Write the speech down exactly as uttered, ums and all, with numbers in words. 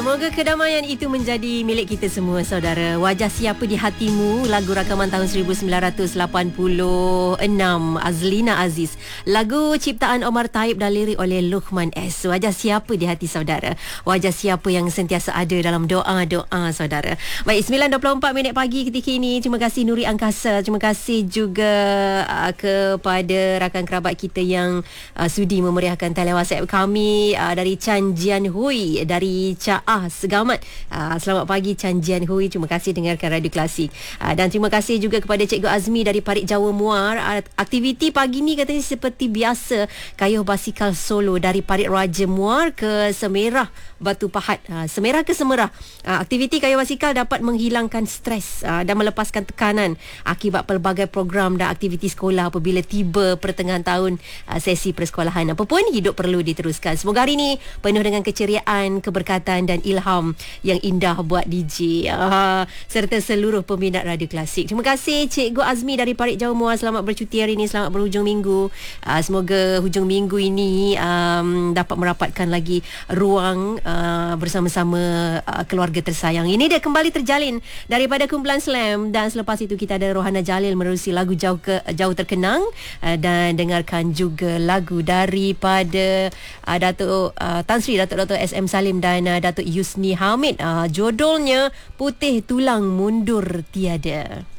Semoga kedamaian itu menjadi milik kita semua, saudara. Wajah Siapa di Hatimu, lagu rakaman tahun seribu sembilan ratus lapan puluh enam, Azlina Aziz. Lagu ciptaan Omar Taib dan lirik oleh Luqman S. Wajah Siapa di hati saudara. Wajah Siapa yang sentiasa ada dalam doa-doa saudara. Baik, sembilan dua puluh empat minit pagi ketika ini. Terima kasih Nuri Angkasa. Terima kasih juga uh, kepada rakan kerabat kita yang uh, sudi memeriahkan talian WhatsApp kami, uh, dari Chan Jian Hui, dari Ca Ah Segamat. Uh, selamat pagi Chan Jian Hui. Terima kasih dengarkan Radio Klasik. Uh, dan terima kasih juga kepada Cikgu Azmi dari Parit Jawa Muar. Uh, aktiviti pagi ni katanya seperti biasa, kayuh basikal solo dari Parit Raja Muar ke Semerah Batu Pahat. Uh, Semerah ke Semerah. Uh, aktiviti kayuh basikal dapat menghilangkan stres uh, dan melepaskan tekanan akibat pelbagai program dan aktiviti sekolah apabila tiba pertengahan tahun uh, sesi persekolahan. Apapun, hidup perlu diteruskan. Semoga hari ini penuh dengan keceriaan, keberkatan dan ilham yang indah buat D J uh, serta seluruh peminat Radio Klasik. Terima kasih Cikgu Azmi dari Parit Jawa Muar. Selamat bercuti hari ini, selamat berhujung minggu. Uh, semoga hujung minggu ini um, dapat merapatkan lagi ruang uh, bersama-sama uh, keluarga tersayang. Ini dia kembali terjalin daripada kumpulan Slam, dan selepas itu kita ada Rohana Jalil menerusi lagu Jauh ke Jauh Terkenang, uh, dan dengarkan juga lagu daripada uh, Datuk uh, Tan Sri Datuk Dr S M Salim dan uh, Datuk Yusni Hamid. Uh, judulnya Putih Tulang Mundur Tiada.